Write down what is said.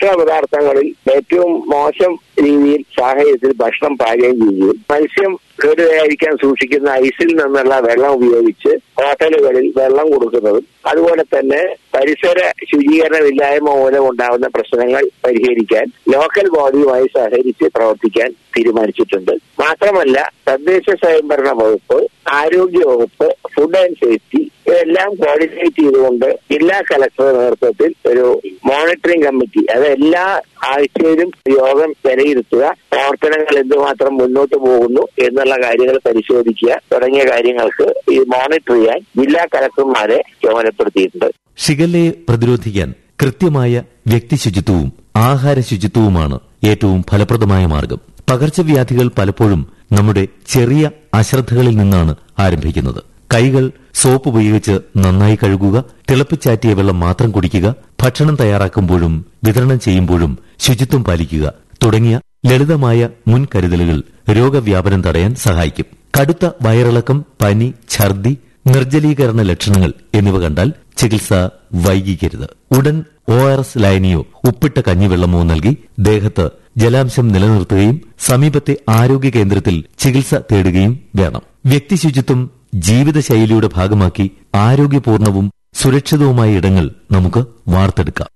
ഭക്ഷണ പദാർത്ഥങ്ങളിൽ ഏറ്റവും മോശം രീതിയിൽ സാഹചര്യത്തിൽ ഭക്ഷണം പാചകം ചെയ്യുകയും മത്സ്യം കേടുവരാതിരിക്കാൻ സൂക്ഷിക്കുന്ന ഐസിൽ നിന്നുള്ള വെള്ളം ഉപയോഗിച്ച് ഹോട്ടലുകളിൽ വെള്ളം കൊടുക്കുന്നതും അതുപോലെ തന്നെ പരിസര ശുചീകരണമില്ലായ്മ മൂലം ഉണ്ടാകുന്ന പ്രശ്നങ്ങൾ പരിഹരിക്കാൻ ലോക്കൽ ബോഡിയുമായി സഹകരിച്ച് പ്രവർത്തിക്കാൻ തീരുമാനിച്ചിട്ടുണ്ട്. മാത്രമല്ല തദ്ദേശ സ്വയംഭരണ വകുപ്പ്, ആരോഗ്യ വകുപ്പ്, ഫുഡ് ആൻഡ് സേഫ്റ്റി ഇതെല്ലാം കോർഡിനേറ്റ് ചെയ്തുകൊണ്ട് ജില്ലാ കളക്ടറുടെ നേതൃത്വത്തിൽ ഒരു മോണിറ്ററിംഗ് കമ്മിറ്റി, അത് എല്ലാ ആഴ്ചയിലും യോഗം വിലയിരുത്തുക, പ്രവർത്തനങ്ങൾ എന്തുമാത്രം മുന്നോട്ട് പോകുന്നു എന്നുള്ള കാര്യങ്ങൾ പരിശോധിക്കുക തുടങ്ങിയ കാര്യങ്ങൾക്ക് ഈ മോണിറ്റർ ചെയ്യാൻ ജില്ലാ കളക്ടർമാരെ ചുമതലപ്പെടുത്തിയിട്ടുണ്ട്. ഷിഗല്ലയെ പ്രതിരോധിക്കാൻ കൃത്യമായ വ്യക്തി ശുചിത്വവും ആഹാര ശുചിത്വവുമാണ് ഏറ്റവും ഫലപ്രദമായ മാർഗം. പകർച്ചവ്യാധികൾ പലപ്പോഴും നമ്മുടെ ചെറിയ അശ്രദ്ധകളിൽ നിന്നാണ് ആരംഭിക്കുന്നത്. കൈകൾ സോപ്പ് ഉപയോഗിച്ച് നന്നായി കഴുകുക, തിളപ്പിച്ചാറ്റിയ വെള്ളം മാത്രം കുടിക്കുക, ഭക്ഷണം തയ്യാറാക്കുമ്പോഴും വിതരണം ചെയ്യുമ്പോഴും ശുചിത്വം പാലിക്കുക തുടങ്ങിയ ലളിതമായ മുൻകരുതലുകൾ രോഗവ്യാപനം തടയാൻ സഹായിക്കും. കടുത്ത വയറിളക്കം, പനി, ഛർദി, നിർജ്ജലീകരണ ലക്ഷണങ്ങൾ എന്നിവ കണ്ടാൽ ചികിത്സ വൈകിക്കരുത്. ഉടൻ ORS ലായനിയോ ഉപ്പിട്ട കഞ്ഞിവെള്ളമോ നൽകി ദേഹത്ത് ജലാംശം നിലനിർത്തുകയും സമീപത്തെ ആരോഗ്യ കേന്ദ്രത്തിൽ ചികിത്സ തേടുകയും വേണം. വ്യക്തിശുചിത്വം ജീവിതശൈലിയുടെ ഭാഗമാക്കി ആരോഗ്യപൂർണവും സുരക്ഷിതവുമായ ഇടങ്ങൾ നമുക്ക് വാർത്തെടുക്കാം.